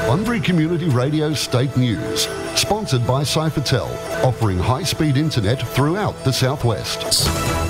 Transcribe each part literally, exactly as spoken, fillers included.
Bunbury Community Radio State News, sponsored by Cyphertel, offering high-speed internet throughout the southwest.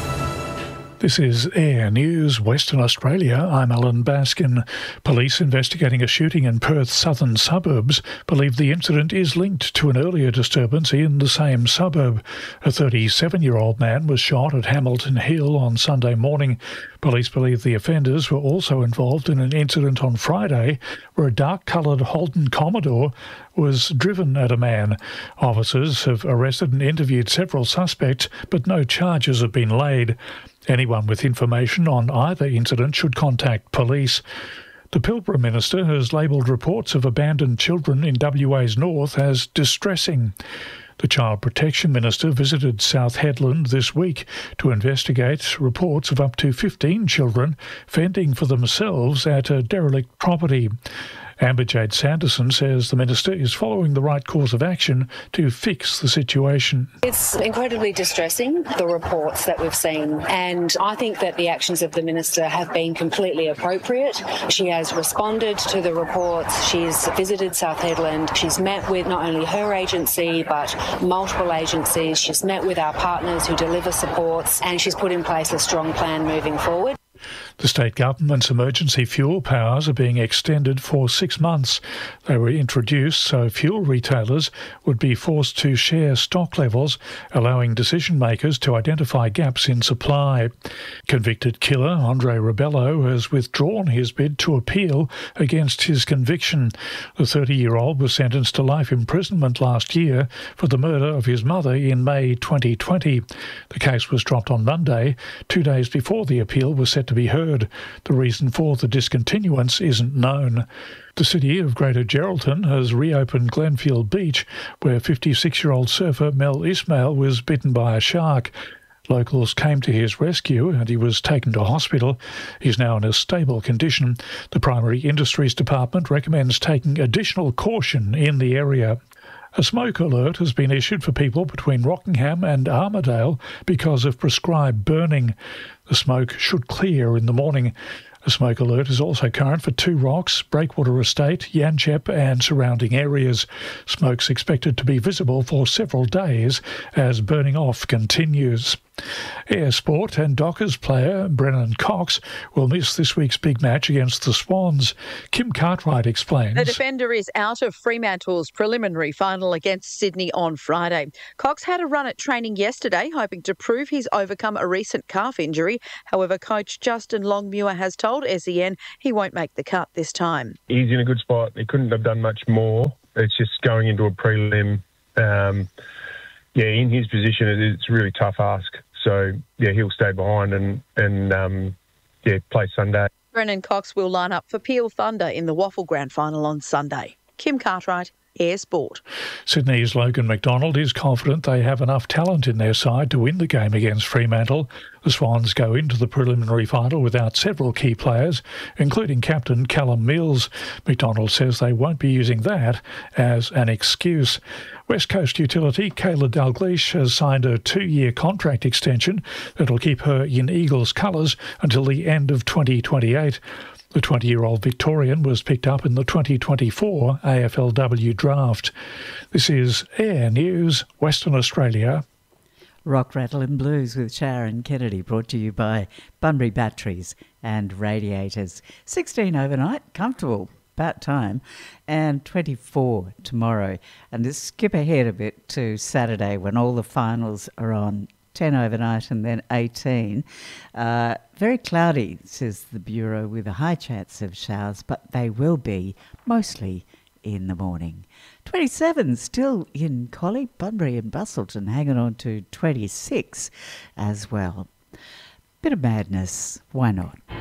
This is Air News, Western Australia. I'm Alan Baskin. Police investigating a shooting in Perth's southern suburbs believe the incident is linked to an earlier disturbance in the same suburb. A thirty-seven-year-old man was shot at Hamilton Hill on Sunday morning. Police believe the offenders were also involved in an incident on Friday where a dark-coloured Holden Commodore was driven at a man. Officers have arrested and interviewed several suspects, but no charges have been laid. Anyone with information on either incident should contact police. The Pilbara Minister has labelled reports of abandoned children in W A's north as distressing. The Child Protection Minister visited South Headland this week to investigate reports of up to fifteen children fending for themselves at a derelict property. Amber Jade Sanderson says the Minister is following the right course of action to fix the situation. It's incredibly distressing, the reports that we've seen, and I think that the actions of the Minister have been completely appropriate. She has responded to the reports, she's visited South Headland, she's met with not only her agency but multiple agencies, she's met with our partners who deliver supports, and she's put in place a strong plan moving forward. The state government's emergency fuel powers are being extended for six months. They were introduced so fuel retailers would be forced to share stock levels, allowing decision makers to identify gaps in supply. Convicted killer Andre Rebello has withdrawn his bid to appeal against his conviction. The thirty-year-old was sentenced to life imprisonment last year for the murder of his mother in May twenty twenty. The case was dropped on Monday, two days before the appeal was set to be heard. The reason for the discontinuance isn't known. The city of Greater Geraldton has reopened Glenfield Beach, where fifty-six-year-old surfer Mel Ismail was bitten by a shark. Locals came to his rescue and he was taken to hospital. He's now in a stable condition. The Primary Industries Department recommends taking additional caution in the area. A smoke alert has been issued for people between Rockingham and Armidale because of prescribed burning. The smoke should clear in the morning. A smoke alert is also current for Two Rocks, Breakwater Estate, Yanchep and surrounding areas. Smoke's expected to be visible for several days as burning off continues. Air Sport and Dockers player Brennan Cox will miss this week's big match against the Swans. Kim Cartwright explains. The defender is out of Fremantle's preliminary final against Sydney on Friday. Cox had a run at training yesterday, hoping to prove he's overcome a recent calf injury. However, coach Justin Longmuir has told S E N he won't make the cut this time. He's in a good spot. He couldn't have done much more. It's just going into a prelim. Um, yeah, in his position, it's a really tough ask. So, yeah, he'll stay behind and, and um, yeah, play Sunday. Brennan Cox will line up for Peel Thunder in the Waffle Grand Final on Sunday. Kim Cartwright, Air Sport. Sydney's Logan McDonald is confident they have enough talent in their side to win the game against Fremantle. The Swans go into the preliminary final without several key players, including captain Callum Mills. McDonald says they won't be using that as an excuse. West Coast utility Kayla Dalgleish has signed a two-year contract extension that'll keep her in Eagles colours until the end of twenty twenty-eight. The twenty-year-old Victorian was picked up in the twenty twenty-four A F L W draft. This is Air News, Western Australia. Rock, Rattle and Blues with Sharon Kennedy, brought to you by Bunbury Batteries and Radiators. sixteen overnight, comfortable, about time, and twenty-four tomorrow. And just skip ahead a bit to Saturday when all the finals are on. ten overnight and then eighteen. Uh, very cloudy, says the Bureau, with a high chance of showers, but they will be mostly in the morning. twenty-seven still in Collie, Bunbury and Bustleton, hanging on to twenty-six as well. Bit of madness, why not?